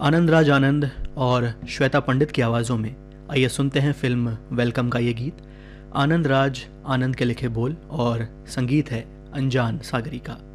आनंद राज आनंद और श्वेता पंडित की आवाज़ों में आइए सुनते हैं फिल्म वेलकम का ये गीत। आनंद राज आनंद के लिखे बोल और संगीत है अनजान सागरी का।